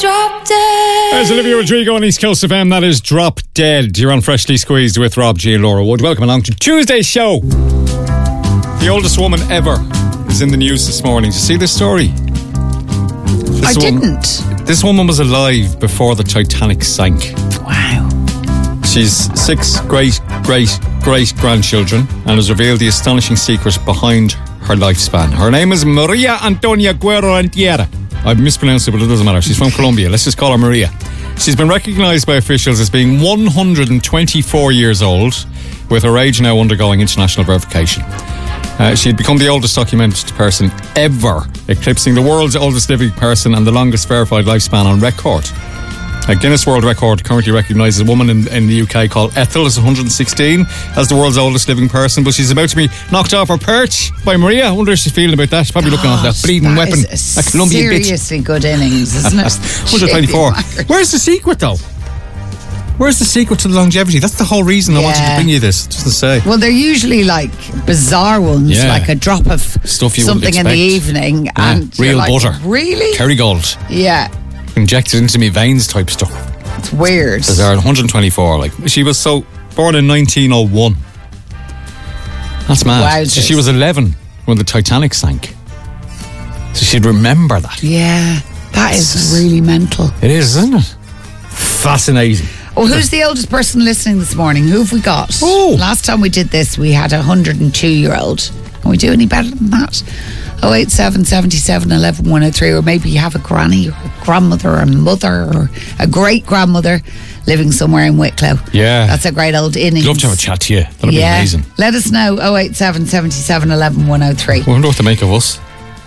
Drop Dead. There's Olivia Rodrigo on East Coast FM. That is Drop Dead. You're on Freshly Squeezed with Rob G and Laura Wood. Welcome along to Tuesday's show. The oldest woman ever is in the news this morning. Did you see this story? I didn't. This woman was alive before the Titanic sank. Wow. She's 6 great-great-grandchildren and has revealed the astonishing secret behind her lifespan. Her name is Maria Antonia Guerra-Antiera. I've mispronounced it, but it doesn't matter. She's from Colombia. Let's just call her Maria. She's been recognised by officials as being 124 years old, with her age now undergoing international verification. She had become the oldest documented person ever, eclipsing the world's oldest living person and the longest verified lifespan on record. A Guinness World Record currently recognises a woman in the UK called Ethel, is 116, as the world's oldest living person, but she's about to be knocked off her perch by Maria. I wonder if she's feeling about that. She's probably looking after that bleeding weapon. That Colombian seriously bitch. Good innings, isn't it? 124. Where's the secret, though? Where's the secret to the longevity? That's the whole reason I wanted to bring you this. It doesn't say. Well, they're usually like bizarre ones, like a drop of stuff you something in the evening. And real like, butter. Really? Kerrygold. Yeah. Injected into me veins type stuff. It's weird. Bizarre. 124. Like, she was born in 1901. That's mad. Wowzers. So she was 11 when the Titanic sank. So she'd remember that. Yeah. That is really mental. It is, isn't it? Fascinating. Oh, who's the oldest person listening this morning? Who have we got? Oh. Last time we did this, we had a 102-year-old. Can we do any better than that? 087 77 11 103, or maybe you have a granny or a grandmother or a mother or a great-grandmother living somewhere in Wicklow. Yeah. That's a great old innings. I'd love to have a chat to you. That'd be amazing. Let us know. 087 77 11 103. I wonder what to make of us.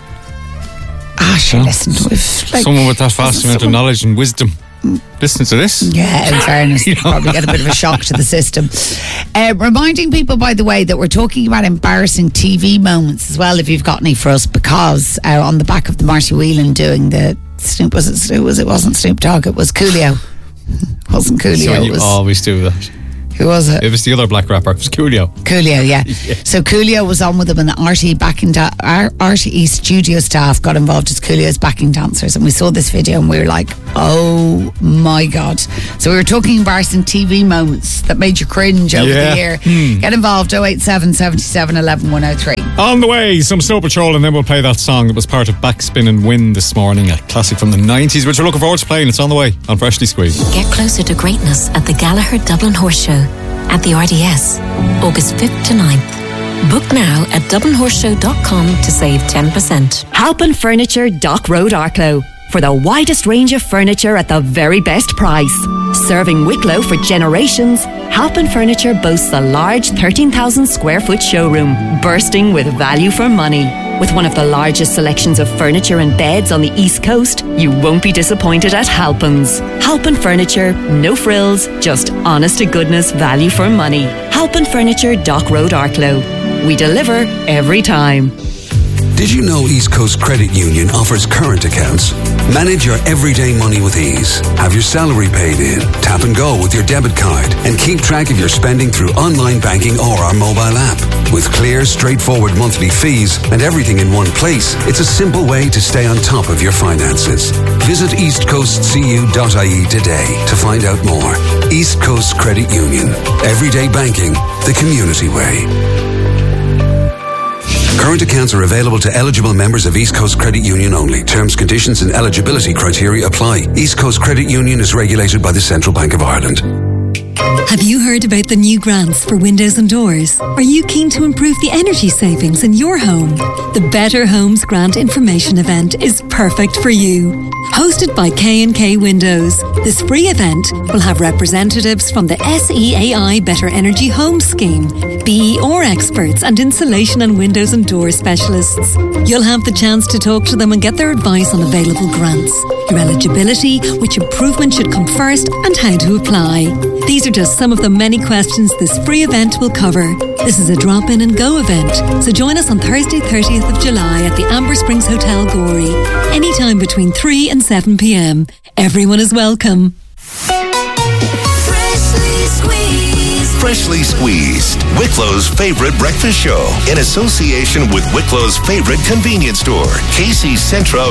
Sure, listen. Someone with that vast amount of knowledge and wisdom. Listen to this. Yeah, in fairness, you probably get a bit of a shock to the system. Reminding people, by the way, that we're talking about embarrassing TV moments as well, if you've got any for us, because on the back of the Marty Whelan doing the Snoop, it wasn't Snoop Dogg, it was Coolio. It wasn't Coolio. So you always do that. Who was it? It was the other black rapper. It was Coolio. Coolio, yeah. So Coolio was on with them, and the RTE studio staff got involved as Coolio's backing dancers, and we saw this video and we were like, oh my God. So we were talking embarrassing TV moments that made you cringe over the year. Get involved. 087 77 11 103. On the way, some Snow Patrol, and then we'll play that song that was part of Backspin and Win this morning, a classic from the 90s, which we're looking forward to playing. It's on the way on Freshly Squeezed. Get closer to greatness at the Gallagher Dublin Horse Show at the RDS, August 5th to 9th. Book now at dublinhorseshow.com to save 10%. Halpin Furniture, Dock Road, Arklow. For the widest range of furniture at the very best price. Serving Wicklow for generations, Halpin Furniture boasts a large 13,000 square foot showroom, bursting with value for money. With one of the largest selections of furniture and beds on the East Coast, you won't be disappointed at Halpin's. Halpin Furniture, no frills, just honest to goodness value for money. Halpin Furniture, Dock Road, Arklow. We deliver every time. Did you know East Coast Credit Union offers current accounts? Manage your everyday money with ease. Have your salary paid in, tap and go with your debit card, and keep track of your spending through online banking or our mobile app. With clear, straightforward monthly fees and everything in one place, it's a simple way to stay on top of your finances. Visit eastcoastcu.ie today to find out more. East Coast Credit Union. Everyday banking, the community way. Current accounts are available to eligible members of East Coast Credit Union only. Terms, conditions and eligibility criteria apply. East Coast Credit Union is regulated by the Central Bank of Ireland. Have you heard about the new grants for windows and doors? Are you keen to improve the energy savings in your home? The Better Homes Grant Information Event is perfect for you. Hosted by K&K Windows, this free event will have representatives from the SEAI Better Energy Home Scheme, BER experts and insulation and windows and door specialists. You'll have the chance to talk to them and get their advice on available grants, your eligibility, which improvement should come first, and how to apply. These are just some of the many questions this free event will cover. This is a drop-in and go event, so join us on Thursday 30th of July at the Amber Springs Hotel Gorey, anytime between 3 and 7 p.m. Everyone is welcome. Freshly Squeezed, Wicklow's favorite breakfast show, in association with Wicklow's favorite convenience store, Casey's Central.